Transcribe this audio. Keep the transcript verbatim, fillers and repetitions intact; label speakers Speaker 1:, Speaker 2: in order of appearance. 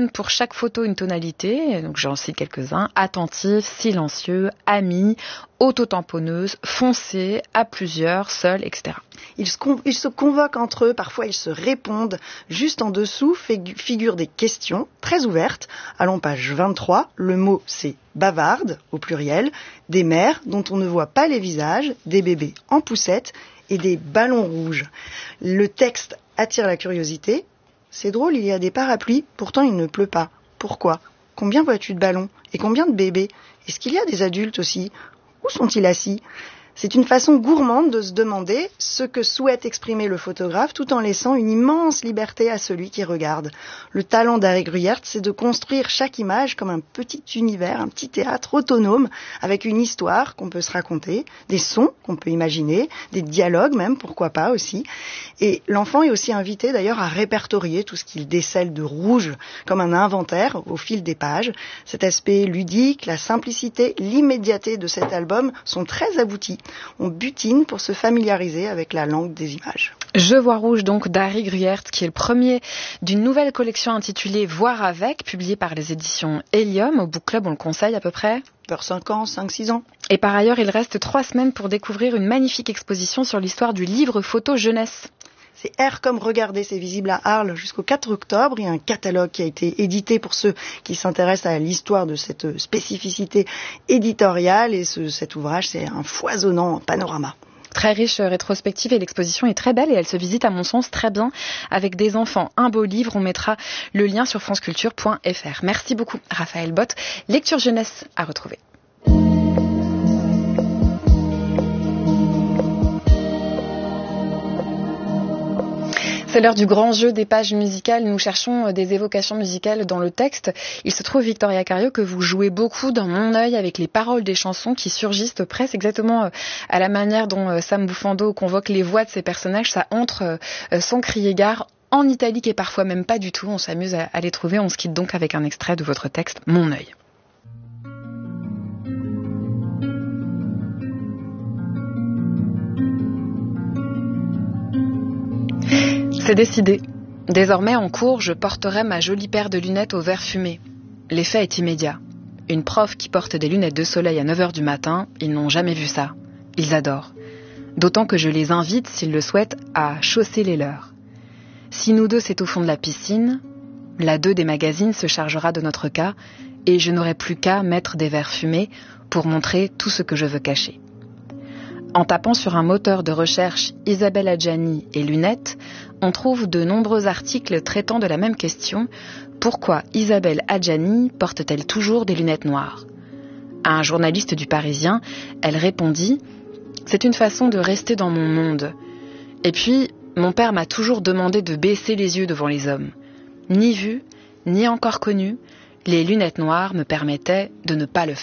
Speaker 1: donne pour chaque photo une tonalité, donc j'en cite quelques-uns: attentif, silencieux, ami, autotamponneuse, foncé, à plusieurs, seul, et cetera.
Speaker 2: Ils se, con- ils se convoquent entre eux, parfois ils se répondent. Juste en dessous figu- figurent des questions très ouvertes. Allons page vingt-trois, le mot c'est bavarde, au pluriel, des mères dont on ne voit pas les visages, des bébés en poussette et des ballons rouges. Le texte attire la curiosité. C'est drôle, il y a des parapluies, pourtant il ne pleut pas. Pourquoi ? Combien vois-tu de ballons ? Et combien de bébés ? Est-ce qu'il y a des adultes aussi ? Où sont-ils assis ? C'est une façon gourmande de se demander ce que souhaite exprimer le photographe tout en laissant une immense liberté à celui qui regarde. Le talent d'Harry Gruyaert, c'est de construire chaque image comme un petit univers, un petit théâtre autonome avec une histoire qu'on peut se raconter, des sons qu'on peut imaginer, des dialogues même, pourquoi pas aussi. Et l'enfant est aussi invité d'ailleurs à répertorier tout ce qu'il décèle de rouge comme un inventaire au fil des pages. Cet aspect ludique, la simplicité, l'immédiateté de cet album sont très aboutis. On butine pour se familiariser avec la langue des images.
Speaker 1: Je vois rouge donc d'Harry Gruyaert, qui est le premier d'une nouvelle collection intitulée Voir avec, publiée par les éditions Helium. Au Book Club, on le conseille à peu près
Speaker 2: vers cinq ans, cinq six ans.
Speaker 1: Et par ailleurs, il reste trois semaines pour découvrir une magnifique exposition sur l'histoire du livre photo jeunesse.
Speaker 2: C'est R comme Regarder, c'est visible à Arles jusqu'au quatre octobre. Il y a un catalogue qui a été édité pour ceux qui s'intéressent à l'histoire de cette spécificité éditoriale. Et ce, cet ouvrage, c'est un foisonnant panorama.
Speaker 1: Très riche rétrospective, et l'exposition est très belle et elle se visite à mon sens très bien avec des enfants. Un beau livre, on mettra le lien sur franceculture point f r. Merci beaucoup Raphaël Bott. Lecture jeunesse à retrouver. C'est l'heure du grand jeu des pages musicales. Nous cherchons des évocations musicales dans le texte. Il se trouve, Victoria Cario, que vous jouez beaucoup dans Mon œil avec les paroles des chansons qui surgissent presque exactement à la manière dont Sam Bufando convoque les voix de ses personnages. Ça entre sans crier gare, en italique et parfois même pas du tout. On s'amuse à les trouver. On se quitte donc avec un extrait de votre texte, Mon œil. C'est décidé. Désormais, en cours, je porterai ma jolie paire de lunettes au verre fumé. L'effet est immédiat. Une prof qui porte des lunettes de soleil à neuf heures du matin, ils n'ont jamais vu ça. Ils adorent. D'autant que je les invite, s'ils le souhaitent, à chausser les leurs. Si nous deux, c'est au fond de la piscine, la deux des magazines se chargera de notre cas et je n'aurai plus qu'à mettre des verres fumés pour montrer tout ce que je veux cacher. En tapant sur un moteur de recherche Isabelle Adjani et lunettes, on trouve de nombreux articles traitant de la même question. Pourquoi Isabelle Adjani porte-t-elle toujours des lunettes noires ? À un journaliste du Parisien, elle répondit « C'est une façon de rester dans mon monde. Et puis, mon père m'a toujours demandé de baisser les yeux devant les hommes. Ni vu, ni encore connu, les lunettes noires me permettaient de ne pas le faire. »